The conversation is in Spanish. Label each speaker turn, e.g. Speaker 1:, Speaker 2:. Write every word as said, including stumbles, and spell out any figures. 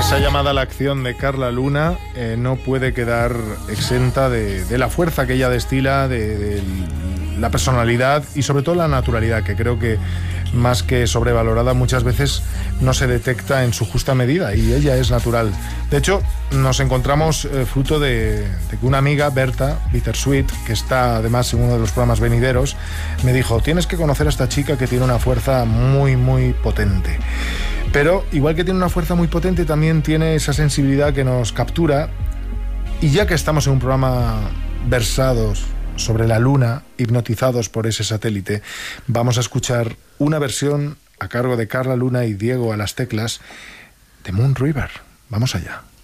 Speaker 1: Esa llamada a la acción de Carla Luna eh, no puede quedar exenta de, de la fuerza que ella destila, de, de la personalidad y sobre todo la naturalidad, que creo que más que sobrevalorada muchas veces no se detecta en su justa medida, y ella es natural. De hecho, nos encontramos eh, fruto de, de que una amiga, Berta Bittersweet, que está además en uno de los programas venideros, me dijo: tienes que conocer a esta chica que tiene una fuerza muy muy potente. Pero igual que tiene una fuerza muy potente, también tiene esa sensibilidad que nos captura. Y ya que estamos en un programa versados sobre la luna, hipnotizados por ese satélite, vamos a escuchar una versión a cargo de Carla Luna y Diego a las teclas de Moon River. Vamos allá.